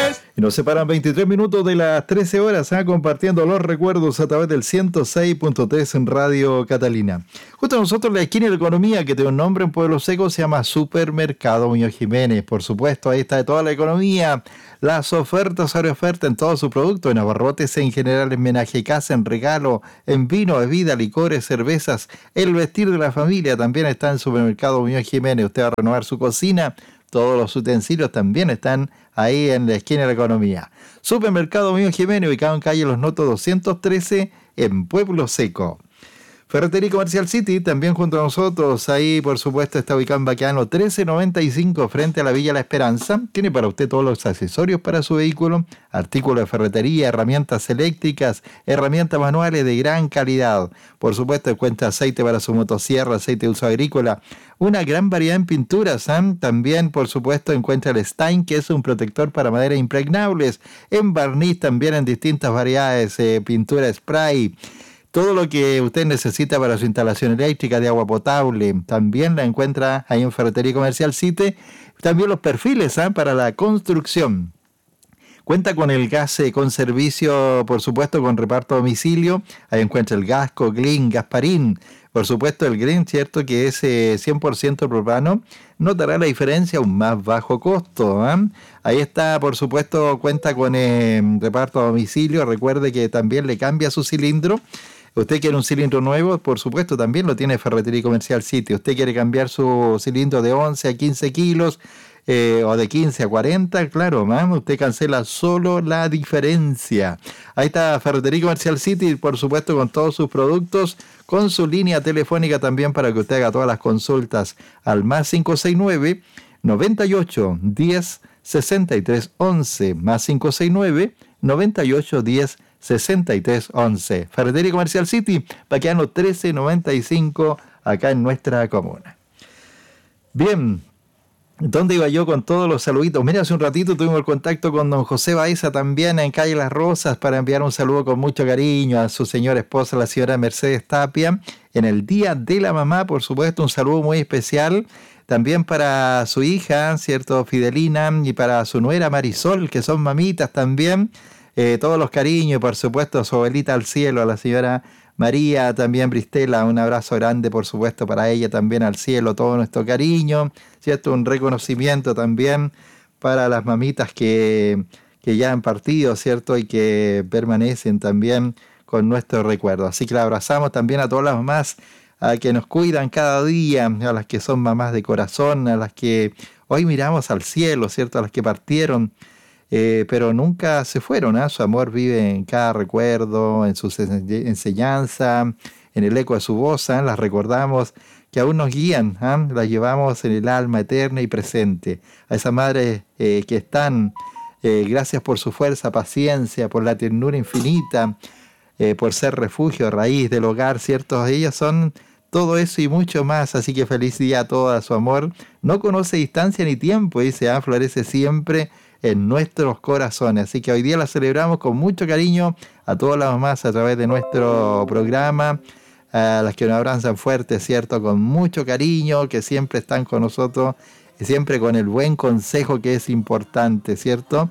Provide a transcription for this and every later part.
Y nos separan 23 minutos de las 13 horas, compartiendo los recuerdos a través del 106.3 en Radio Catalina. Justo nosotros, la esquina de la economía, que tiene un nombre en Pueblo Seco, se llama Supermercado Muñoz Jiménez. Por supuesto, ahí está de toda la economía, las ofertas sobre oferta en todos sus productos, en abarrotes en general, en menaje casa, en regalo, en vino, bebida, licores, cervezas. El vestir de la familia también está en Supermercado Muñoz Jiménez. Usted va a renovar su cocina. Todos los utensilios también están ahí en la esquina de la economía. Supermercado Muñoz Jiménez, ubicado en calle Los Notos 213, en Pueblo Seco. Ferretería Comercial City, también junto a nosotros, ahí por supuesto está ubicado en Baqueano 1395, frente a la Villa La Esperanza. Tiene para usted todos los accesorios para su vehículo, artículos de ferretería, herramientas eléctricas, herramientas manuales de gran calidad. Por supuesto encuentra aceite para su motosierra, aceite de uso agrícola, una gran variedad en pinturas. También por supuesto encuentra el Stein, que es un protector para maderas impregnables, en barniz también en distintas variedades, pintura spray. Todo lo que usted necesita para su instalación eléctrica de agua potable, también la encuentra ahí en Ferretería Comercial City. También los perfiles para la construcción. Cuenta con el gas con servicio, por supuesto, con reparto a domicilio. Ahí encuentra el Gasco, Glyn, Gasparín. Por supuesto, el Glyn, ¿cierto? Que es 100% propano. Notará la diferencia a un más bajo costo. Ahí está, por supuesto, cuenta con reparto a domicilio. Recuerde que también le cambia su cilindro. Usted quiere un cilindro nuevo, por supuesto, también lo tiene Ferretería Comercial City. Usted quiere cambiar su cilindro de 11 a 15 kilos o de 15 a 40, claro, usted cancela solo la diferencia. Ahí está Ferretería Comercial City, por supuesto, con todos sus productos, con su línea telefónica también para que usted haga todas las consultas al más 569 98 10 63 11, más 569 98 10 63 11. Ferretería Comercial City, Baqueano 1395, acá en nuestra comuna. Bien, ¿dónde iba yo con todos los saluditos? Mira, hace un ratito tuvimos el contacto con don José Baeza también en calle Las Rosas para enviar un saludo con mucho cariño a su señora esposa, la señora Mercedes Tapia, en el Día de la Mamá, por supuesto, un saludo muy especial. También para su hija, ¿cierto? Fidelina, y para su nuera Marisol, que son mamitas también. Todos los cariños, por supuesto, a su abuelita al cielo, a la señora María, también Bristela, un abrazo grande, por supuesto, para ella también al cielo, todo nuestro cariño, ¿cierto? Un reconocimiento también para las mamitas que ya han partido, ¿cierto? Y que permanecen también con nuestro recuerdo. Así que la abrazamos también a todas las mamás a que nos cuidan cada día, a las que son mamás de corazón, a las que hoy miramos al cielo, ¿cierto? A las que partieron, pero nunca se fueron. Su amor vive en cada recuerdo, en sus enseñanzas, en el eco de su voz. Las recordamos, que aún nos guían, las llevamos en el alma eterna y presente. A esas madres que están, gracias por su fuerza, paciencia, por la ternura infinita, por ser refugio, raíz del hogar, ¿cierto? Ellas son todo eso y mucho más, así que feliz día a todas. Su amor no conoce distancia ni tiempo, dice, florece siempre en nuestros corazones. Así que hoy día la celebramos con mucho cariño a todas las mamás a través de nuestro programa, a las que nos abrazan fuerte, ¿cierto? Con mucho cariño, que siempre están con nosotros, y siempre con el buen consejo que es importante, ¿cierto?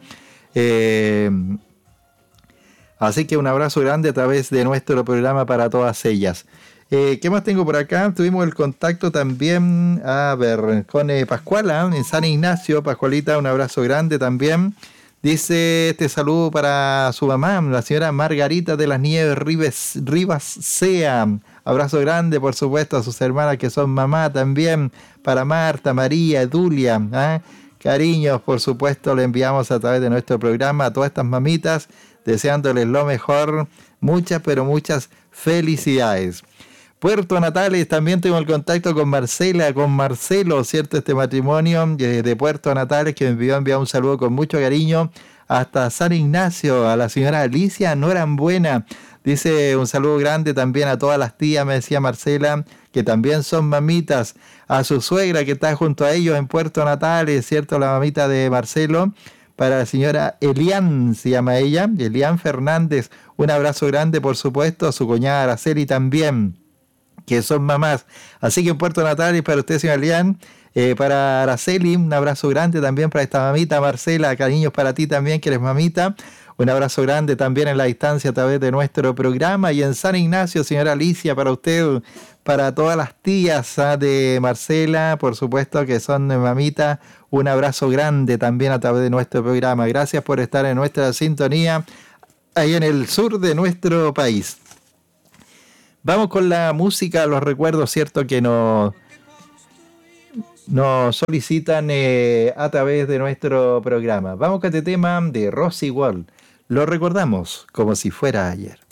Así que un abrazo grande a través de nuestro programa para todas ellas. ¿Qué más tengo por acá? Tuvimos el contacto también, con Pascuala, en San Ignacio. Pascualita, un abrazo grande también. Dice este saludo para su mamá, la señora Margarita de las Nieves Rivas Sea. Abrazo grande, por supuesto, a sus hermanas que son mamá también. Para Marta, María, Edulia. Cariños, por supuesto, le enviamos a través de nuestro programa a todas estas mamitas, deseándoles lo mejor. Muchas, pero muchas felicidades. Puerto Natales, también tengo el contacto con Marcela, con Marcelo, ¿cierto? Este matrimonio de Puerto Natales que me envió un saludo con mucho cariño hasta San Ignacio, a la señora Alicia Norambuena. Dice un saludo grande también a todas las tías, me decía Marcela, que también son mamitas, a su suegra que está junto a ellos en Puerto Natales, ¿cierto? La mamita de Marcelo. Para la señora Elian, se llama ella, Elian Fernández. Un abrazo grande, por supuesto, a su cuñada Araceli también, que son mamás. Así que en Puerto Natales, para usted, señora Elian, Para Araceli, un abrazo grande también para esta mamita. Marcela, cariños para ti también, que eres mamita. Un abrazo grande también en la distancia a través de nuestro programa. Y en San Ignacio, señora Alicia, para usted, para todas las tías de Marcela, por supuesto que son mamitas, un abrazo grande también a través de nuestro programa. Gracias por estar en nuestra sintonía ahí en el sur de nuestro país. Vamos con la música, los recuerdos, ¿cierto? Que nos solicitan a través de nuestro programa. Vamos con este tema de Rosy Wall. Lo recordamos como si fuera ayer.